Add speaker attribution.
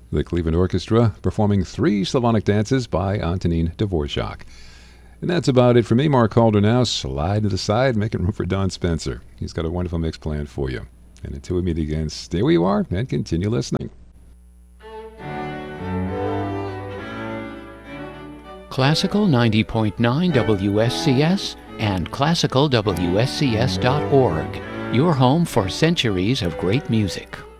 Speaker 1: The Cleveland Orchestra performing 3 Slavonic dances by Antonin Dvorak. And that's about it for me, Mark Calder. Now slide to the side, making room for Don Spencer. He's got a wonderful mix planned for you. And until we meet again, stay where you are and continue listening.
Speaker 2: Classical 90.9 WSCS and classicalwscs.org, your home for centuries of great music.